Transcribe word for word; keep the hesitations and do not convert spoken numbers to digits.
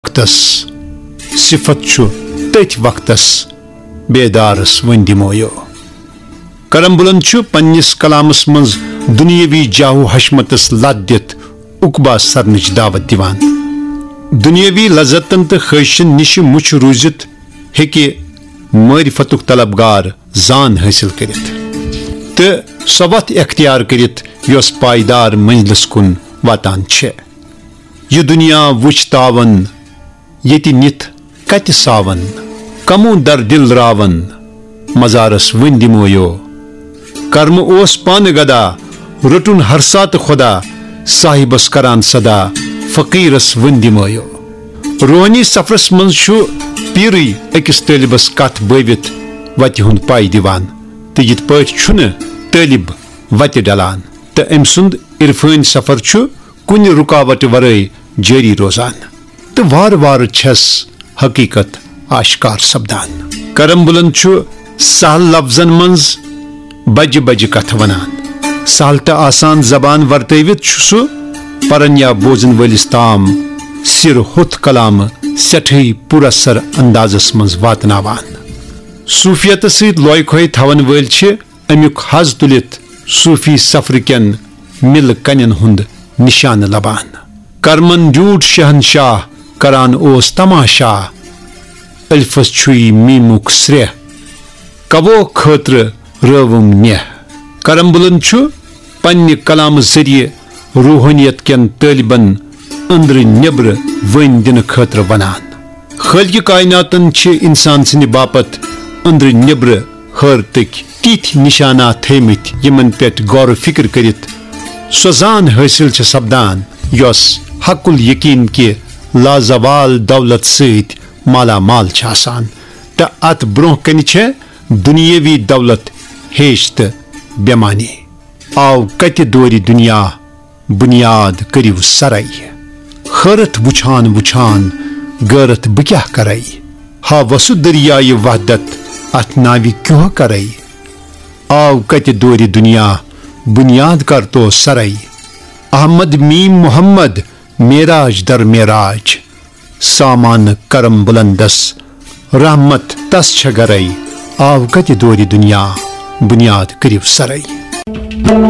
Workers सिफत छु तथ वक्तस बेदारस वन दिमोयो। करम बुलंद छु पन्निस कलामस मंज दुनियावी जाहु हशमतस लादित उकबा सरनच दावत दिवान। दुनियावी लज्जतन तो ख्वाहिशन निश मुछ रूजित हेके मारिफतुक तलबगार जान हासिल करित तो सवत इख्तियार करित योस पायदार मंजिलस कुन वातान छे। यह दुनिया वुच तावन येति निथ कति सावन कमु दर दिल रावन मजारस वन दिमोयो। कर्म ओस पान गदा रुटुन हर सात खुदा साहिबस करान सदा फकीरस वन दिमोयो। रोहनी सफरस मंज छु पीरी अकिस तलिबस कथ बवित वति हुंद पाई दिवान तो यित पठ छुन तलिब वति डलान तो अम सुंद इरफान सफर छु कुन रुकावट वरय जारी रोजान तो वार वार छस हकीकत आश्कार सपदान। करम बुलंद छु सहल लफ्जन मंज बज बज कथ वनान सहल तो आसान जबान वर्तवित छु सु परन या बोजन वलिस ताम सिर हुत कलाम सठी पुरसर अंदाजस मंज वातनावान। सूफियत सत लोय खोय थवन वल छे अमुक हज तुलित सूफी सफर केन मिल कनन हुंद निशान लबान। करमन जूट शहनशाह करान ओस तमाशा अल्फस छुई मीमुक श्रेय कबो खत्र रवम नेह। करम बुलंद छु पन्ने कलाम जरिए रूहानियत केन तालिबन अंदर नेब्र वन दिन खतर वनान। खालिक कायनातन छे इंसान सनि बापत अंदर नेब्र हर तक तीथ निशाना थेमित यमन पेट गौर फिक्र करित सजान हासिल छे सपदान योस हकुल यकीन के लाजवाल दौलत सत माला माल छे आसान त अत ब्रोह कनि छे दुनियावी दौलत हेश त बेमानी। आव कति दोरी दुनिया बुनियाद करिव सरई खरत वुछान वुछान गरत बह क्या करई हा वसु दरियाय वहदत अथ नावि क्यों करई। आव कति दोरी दुनिया बुनियाद कर तो सरई अहमद मीम मोहम्मद मेराज दर मेराज सामान करम बुलंदस रहमत तस छ गरई आव कति दोरी दुनिया बुनियाद करिव सरई।